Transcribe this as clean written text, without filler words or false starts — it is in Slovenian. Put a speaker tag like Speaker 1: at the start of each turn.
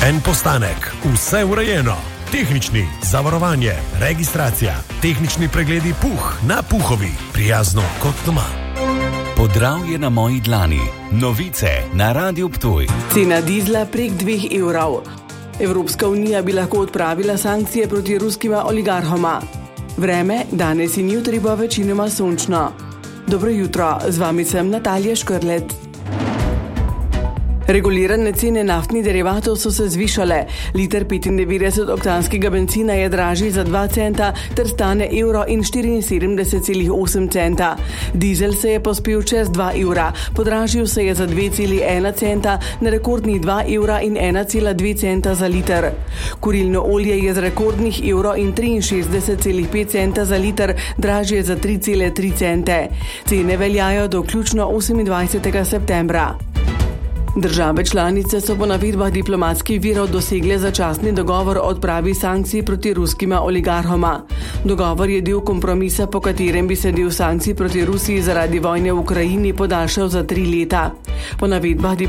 Speaker 1: En postanek, vse urejeno. Tehnični, zavarovanje, registracija, tehnični pregledi Puh na Puhovi. Prijazno kot doma.
Speaker 2: Podravje na moji dlani. Novice na Radiu Ptuj.
Speaker 3: Cena dizla prek 2 evrov. Evropska unija bi lahko odpravila sankcije proti ruskima oligarhoma. Vreme, danes in jutri bo večinoma sončno. Dobro jutro, z vami sem Natalija Škrlet. Regulirane cene naftnih derivatov so se zvišale. Liter 95-oktanskega bencina je dražji za 2 centa ter stane €1,74,8. Dizel se je pospel čez 2 evra, podražil se je za 2,1 centa na rekordnih €2,1,2 za liter. Kurilno olje je z rekordnih €1,63,5 centa za liter dražje za 3,3 cente. Cene veljajo do vključno 28. septembra. Države članice so po navedbah diplomatskih virov dosegle začasni dogovor o odpravi sankcij proti ruskima oligarhoma. Dogovor je del kompromisa, po katerem bi se del sankcij proti Rusiji zaradi vojne v Ukrajini podaljšal za 3 leta. Po navedbah